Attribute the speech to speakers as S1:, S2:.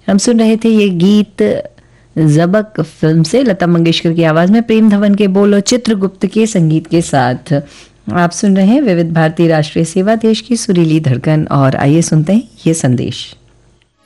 S1: हम सुन रहे थे ये गीत ज़बक फिल्म से, लता मंगेशकर की आवाज में, प्रेम धवन के बोल और चित्रगुप्त के संगीत के साथ। आप सुन रहे हैं विविध भारती राष्ट्रीय सेवा, देश की सुरीली धड़कन। और आइए सुनते हैं ये संदेश।